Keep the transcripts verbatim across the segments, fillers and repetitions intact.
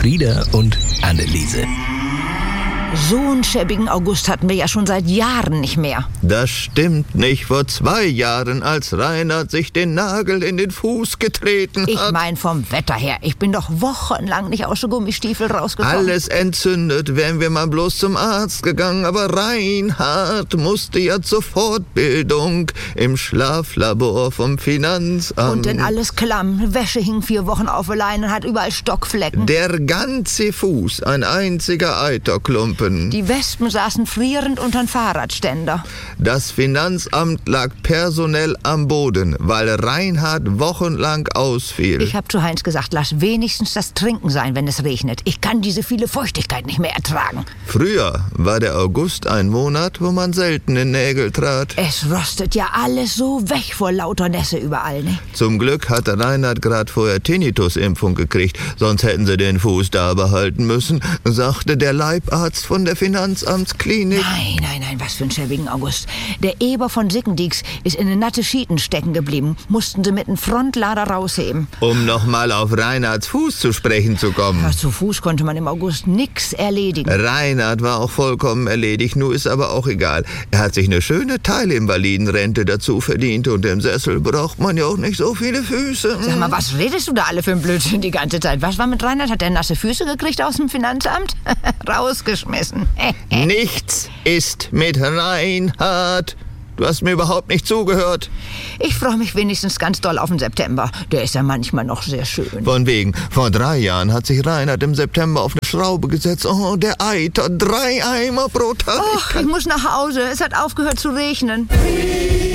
Frieda und Anneliese. So einen schäbigen August hatten wir ja schon seit Jahren nicht mehr. Das stimmt nicht. Vor zwei Jahren, als Reinhard sich den Nagel in den Fuß getreten hat. Ich mein vom Wetter her. Ich bin doch wochenlang nicht aus den Gummistiefel rausgekommen. Alles entzündet, wären wir mal bloß zum Arzt gegangen. Aber Reinhard musste ja zur Fortbildung im Schlaflabor vom Finanzamt. Und denn alles klamm. Wäsche hing vier Wochen auf der Leine und hat überall Stockflecken. Der ganze Fuß, ein einziger Eiterklumpen. Die Wespen saßen frierend untern Fahrradständer. Das Finanzamt lag personell am Boden, weil Reinhard wochenlang ausfiel. Ich hab zu Heinz gesagt, lass wenigstens das Trinken sein, wenn es regnet. Ich kann diese viele Feuchtigkeit nicht mehr ertragen. Früher war der August ein Monat, wo man selten in Nägel trat. Es rostet ja alles so weg vor lauter Nässe überall, ne? Zum Glück hatte Reinhard gerade vorher Tinnitus-Impfung gekriegt, sonst hätten sie den Fuß da behalten müssen, sagte der Leibarzt von der Finanzamtsklinik. Nein, nein, nein, was für ein schäbigen August. Der Eber von Sickendieks ist in den natte Schieten stecken geblieben. Mussten sie mit dem Frontlader rausheben. Um nochmal auf Reinhards Fuß zu sprechen zu kommen. Ja, zu Fuß konnte man im August nix erledigen. Reinhard war auch vollkommen erledigt, nur ist aber auch egal. Er hat sich eine schöne Teilinvalidenrente dazu verdient und im Sessel braucht man ja auch nicht so viele Füße. Sag mal, was redest du da alle für ein Blödsinn die ganze Zeit? Was war mit Reinhard? Hat er nasse Füße gekriegt aus dem Finanzamt? Rausgeschmissen. Nichts ist mit Reinhard. Du hast mir überhaupt nicht zugehört. Ich freue mich wenigstens ganz doll auf den September. Der ist ja manchmal noch sehr schön. Von wegen, vor drei Jahren hat sich Reinhard im September auf eine Schraube gesetzt. Oh, der Eiter, drei Eimer pro Tag. Oh, ich, ich muss nach Hause. Es hat aufgehört zu regnen.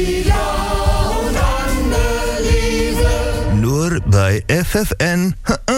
Nur bei F F N.